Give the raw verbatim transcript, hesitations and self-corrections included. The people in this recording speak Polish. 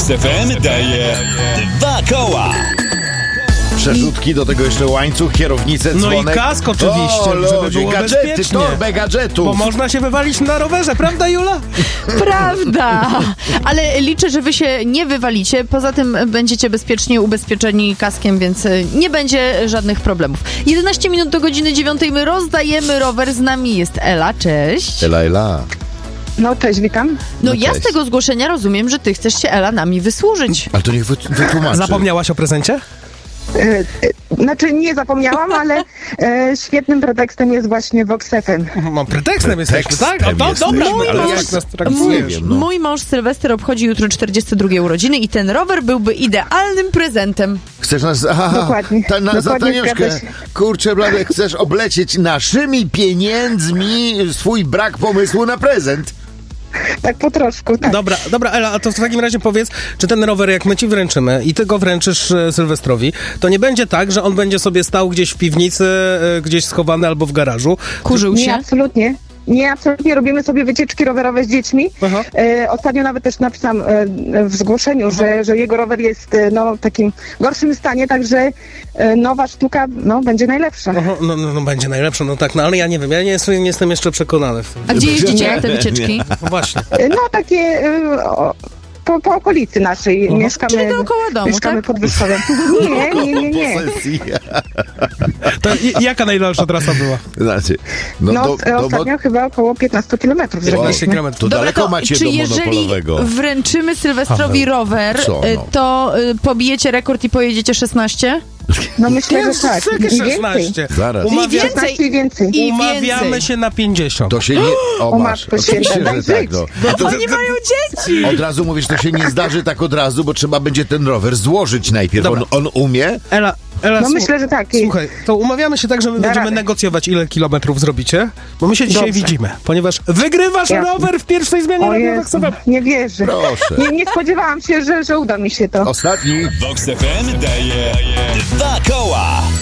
Vox F M daje dwa koła. Przerzutki, do tego jeszcze łańcuch, kierownicę, dzwonek. No i kask oczywiście, o, żeby ludzie, było gadżety, bezpiecznie. torbę gadżetów. Bo można się wywalić na rowerze, prawda, Jula? Prawda, ale liczę, że wy się nie wywalicie, poza tym będziecie bezpiecznie ubezpieczeni kaskiem, więc nie będzie żadnych problemów. jedenaście minut do godziny dziewiątej, my rozdajemy rower, z nami jest Ela, cześć. Ela, ela. No cześć, witam. No, No ja cześć. z tego zgłoszenia rozumiem, że ty chcesz się, Ela, nami wysłużyć. Ale to niech wy, wytłumaczy. Zapomniałaś o prezencie? E, e, znaczy nie zapomniałam, ale e, świetnym pretekstem jest właśnie Vox F M. Mam pretekstem jesteśmy, tak? O, Tekstem do, jesteśmy, dobra, ale ale jak- jak nas Nie traktujesz? wiem, no. Mój mąż Sylwester obchodzi jutro czterdzieste drugie urodziny i ten rower byłby idealnym prezentem. Chcesz nas... Aha, Dokładnie. Ta, na, za Dokładnie taniuszkę. zgadza się. Kurczę, blady, chcesz oblecieć naszymi pieniędzmi swój brak pomysłu na prezent. Tak po troszku, tak. Dobra, dobra, Ela, a to w takim razie powiedz, czy ten rower, jak my ci wręczymy i ty go wręczysz e, Sylwestrowi, to nie będzie tak, że on będzie sobie stał gdzieś w piwnicy, e, gdzieś schowany albo w garażu. Kurzył Nie, się. absolutnie. Nie, absolutnie robimy sobie wycieczki rowerowe z dziećmi. Aha. E, ostatnio nawet też napisałam e, w zgłoszeniu, że, że jego rower jest e, no, w takim gorszym stanie, także e, nowa sztuka no, będzie najlepsza. Aha, no, no, no będzie najlepsze, no tak, no ale ja nie wiem, ja nie jestem, nie jestem jeszcze przekonany w tym. A gdzie jeździcie na te wycieczki? No właśnie. E, no takie e, o, po, po okolicy naszej. Mieszkamy, Czyli dookoła domu, mieszkamy tak? pod Wysowem. Nie, nie, nie, nie. Posesji. To i, jaka najdalsza trasa była? Znaczy, no, No, do, e, do, ostatnio chyba około piętnaście kilometrów piętnaście zrobiliśmy. kilometrów. to Dobra, daleko to macie czy do jeżeli monopolowego. wręczymy Sylwestrowi Paweł. rower, Co, y, no? to y, pobijecie rekord i pojedziecie szesnaście? No myślę, że Jezus, tak. jakie I więcej. szesnaście? Zaraz. Umawia... I szesnaście i więcej. I Umawiamy więcej. się na pięćdziesiąt. To się nie... O, O, masz. matko Oczywiście, święta, że daj tak, no. żyć. A to, Oni mają dzieci! od razu mówisz, to się nie zdarzy tak od razu, bo trzeba będzie ten rower złożyć najpierw. Dobra. On, on umie? Ela, Ela, No słu- myślę, że tak. I- Słuchaj, to umawiamy się tak, że my Da będziemy radę. negocjować, ile kilometrów zrobicie, bo my się dzisiaj Dobrze. widzimy, ponieważ wygrywasz Jasne. rower w pierwszej zmianie O Radio Jezu, Vox F M. nie wierzę. Proszę. Nie, nie spodziewałam się, że, że uda mi się to. Ostatni. Vox F M daje dwa koła.